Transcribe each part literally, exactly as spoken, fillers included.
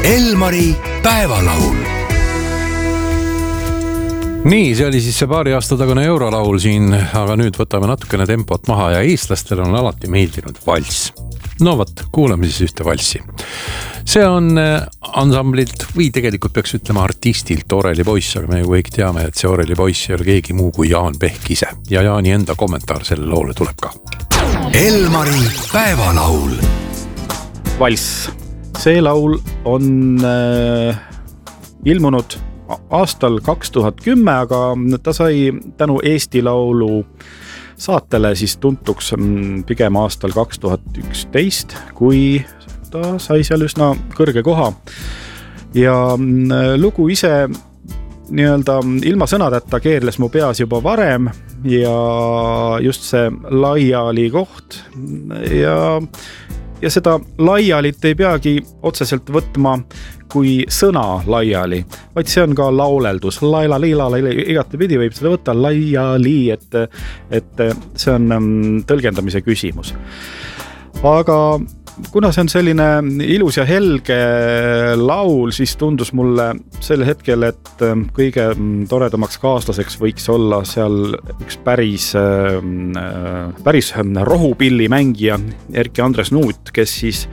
Elmari päevalaul. Nii, see oli siis see paari aasta tagane eurolaul siin, aga nüüd võtame natukene tempot maha ja eestlastel on alati meeldinud valss. No võt, kuulame siis ühte valssi. See on ansamblilt või tegelikult peaks ütlema artistilt Oreli Poiss, aga me ju kõik teame, et see Oreli Poiss ei ole keegi muu kui Jaan Pehk ise. Ja Jaani enda kommentaar selle loole tuleb ka. Elmari päevalaul. Valss. See laul on äh, ilmunud aastal kaks tuhat kümme, aga ta sai tänu Eesti Laulu saatele siis tuntuks pigem aastal kaks tuhat üksteist, kui ta sai seal üsna kõrge koha. Ja lugu ise nii-öelda ilma sõnadeta keerles mu peas juba varem ja just see laiali koht ja Ja seda laialit ei peagi otseselt võtma kui sõna laiali, vaid see on ka lauleldus. Laila, liila, laila, igatepidi võib seda võtta laiali, et, et see on tõlgendamise küsimus. Aga kuna see on selline ilus ja helge laul, siis tundus mulle sel hetkel, et kõige toredamaks kaaslaseks võiks olla seal üks päris, päris rohupilli mängija Erki Andres Nuut, kes siis,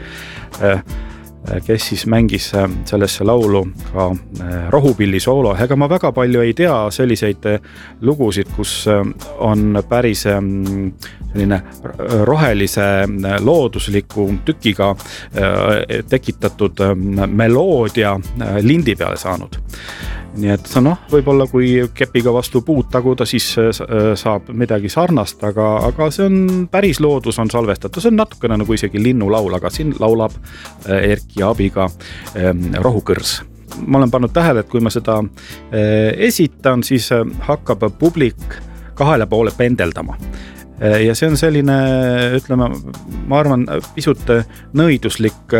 kes siis mängis sellesse laulu ka rohupilli soolo. Ega ma väga palju ei tea selliseid lugusid, kus on päris selline rohelise loodusliku tükiga tekitatud meloodia lindi peale saanud. Nii et noh, võib-olla kui kepiga vastu puud taguda, siis saab midagi sarnast, aga, aga see on päris loodus on salvestatud. See on natukene nagu isegi linnulaul, aga siin laulab Erki abiga rohukõrs. Ma olen pannud tähele, et kui ma seda esitan, siis hakkab publik kahele poole pendeldama. Ja see on selline, ütleme, ma arvan, pisut nõiduslik,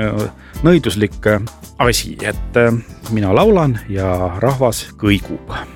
nõiduslik asi, et mina laulan ja rahvas kõigub.